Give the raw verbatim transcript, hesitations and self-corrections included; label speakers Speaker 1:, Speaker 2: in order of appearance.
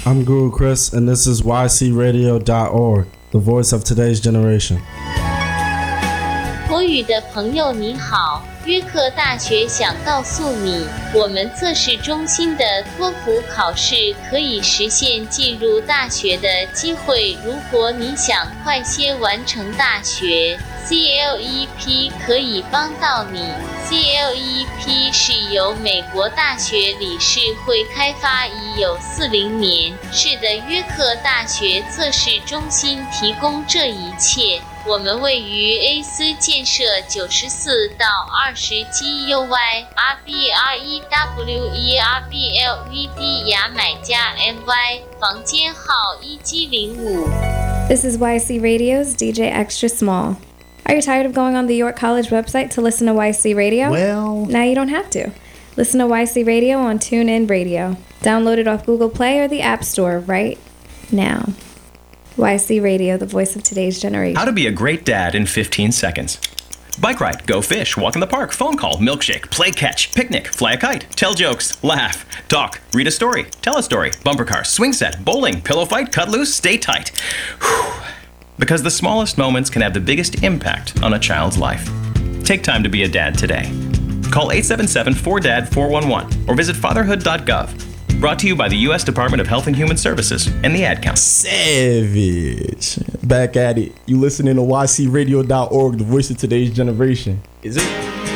Speaker 1: I'm Guru Chris, and this is Y C radio dot org, the voice of today's generation.
Speaker 2: 国语的朋友你好，约克大学想告诉你，我们测试中心的托福考试可以实现进入大学的机会。如果你想快些完成大学 ，C L E P 可以帮到你。C L E P 是由美国大学理事会开发，已有四十年。是的，约克大学测试中心提供这一切。我们位于 A 斯建设九十四到二十 G U Y R B R E W E R B L V D 牙买加 M Y 房间号一 G 零五。
Speaker 3: This is Y C Radio's D J Extra Small. Are you tired of going on the York College website to listen to Y C Radio?
Speaker 4: Well...
Speaker 3: Now you don't have to. Listen to Y C Radio on TuneIn Radio. Download it off Google Play or the App Store right now. Y C Radio, the voice of today's generation.
Speaker 5: How to be a great dad in fifteen seconds. Bike ride, go fish, walk in the park, phone call, milkshake, play catch, picnic, fly a kite, tell jokes, laugh, talk, read a story, tell a story, bumper car, swing set, bowling, pillow fight, cut loose, stay tight. Whew. Because the smallest moments can have the biggest impact on a child's life. Take time to be a dad today. Call eight seven seven four D A D four one one or visit fatherhood dot gov. Brought to you by the U S Department of Health and Human Services and the Ad Council.
Speaker 4: Savage. Back at it. You listening to Y C radio dot org, the voice of today's generation. Is it?